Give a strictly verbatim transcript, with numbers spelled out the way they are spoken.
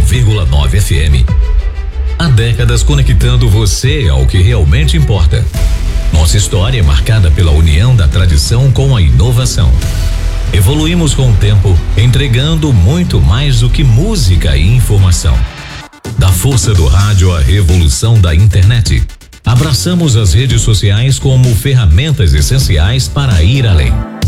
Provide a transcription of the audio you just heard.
vírgula nove F M. Há décadas conectando você ao que realmente importa. Nossa história é marcada pela união da tradição com a inovação. Evoluímos com o tempo, entregando muito mais do que música e informação. Da força do rádio à revolução da internet, abraçamos as redes sociais como ferramentas essenciais para ir além.